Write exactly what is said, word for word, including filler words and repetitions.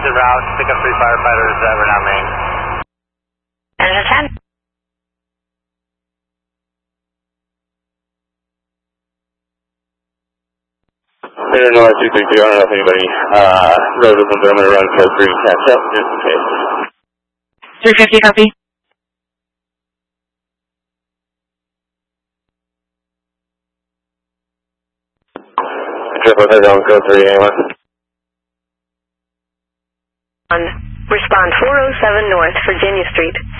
en route. Pick up three firefighters that were not main. And a ten. Center North two three two, I don't know if anybody uh, wrote it, but I'm going to run code three and catch up just in case. three fifty, copy. Triple head on code three, anyone? On respond four oh seven North Virginia Street.